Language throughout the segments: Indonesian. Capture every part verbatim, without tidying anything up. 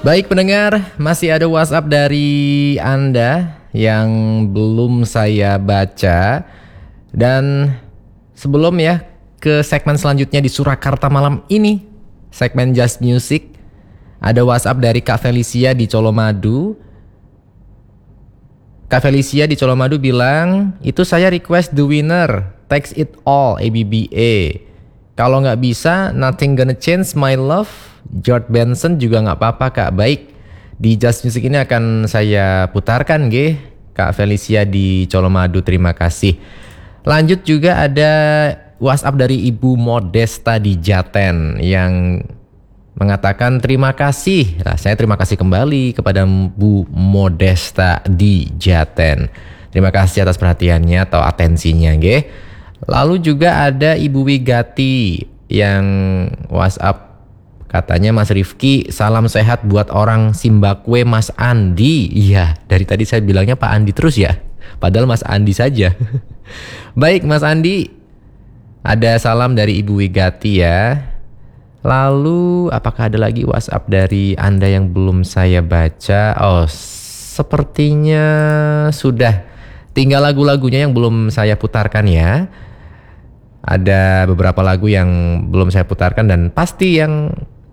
Baik pendengar, masih ada WhatsApp dari Anda yang belum saya baca. Dan sebelum ya ke segmen selanjutnya di Surakarta malam ini, segmen Just Music, ada WhatsApp dari Kak Felicia di Colomadu. Kak Felicia di Colomadu bilang, itu saya request The Winner, Takes It All, A B B A. Kalau nggak bisa, Nothing Gonna Change My Love, George Benson juga nggak apa-apa Kak. Baik, di Just Music ini akan saya putarkan ge, Kak Felicia di Colomadu, terima kasih. Lanjut juga ada WhatsApp dari Ibu Modesta di Jaten yang mengatakan terima kasih. Nah, saya terima kasih kembali kepada Bu Modesta di Jaten. Terima kasih atas perhatiannya atau atensinya ge. Lalu juga ada Ibu Wigati yang WhatsApp, katanya Mas Rifki salam sehat buat orang Simbakwe Mas Andi. Iya, dari tadi saya bilangnya Pak Andi terus ya, padahal Mas Andi saja. Baik Mas Andi, ada salam dari Ibu Wigati ya. Lalu apakah ada lagi WhatsApp dari Anda yang belum saya baca? Oh, sepertinya sudah. Tinggal lagu-lagunya yang belum saya putarkan ya. Ada beberapa lagu yang belum saya putarkan dan pasti yang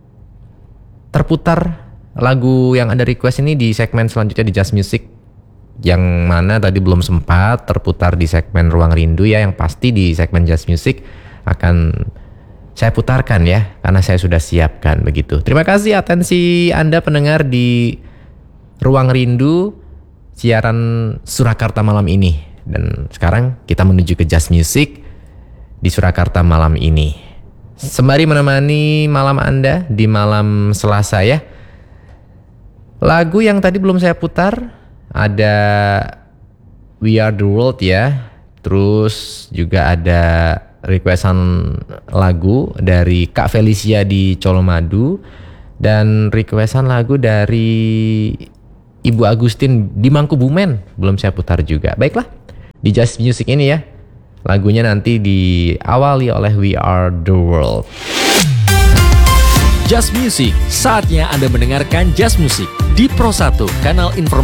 terputar lagu yang Anda request ini di segmen selanjutnya di Just Music, yang mana tadi belum sempat terputar di segmen Ruang Rindu ya, yang pasti di segmen Just Music akan saya putarkan ya, karena saya sudah siapkan begitu. Terima kasih atensi Anda pendengar di Ruang Rindu siaran Surakarta malam ini. Dan sekarang kita menuju ke Just Music di Surakarta malam ini, sembari menemani malam Anda di malam Selasa ya. Lagu yang tadi belum saya putar ada We Are The World ya. Terus juga ada requestan lagu dari Kak Felicia di Colomadu, dan requestan lagu dari Ibu Agustin di Mangkubumen belum saya putar juga. Baiklah, di Just Music ini ya, lagunya nanti diawali oleh We Are The World. Just Music, saatnya Anda mendengarkan Just Music di Pro satu, kanal informasi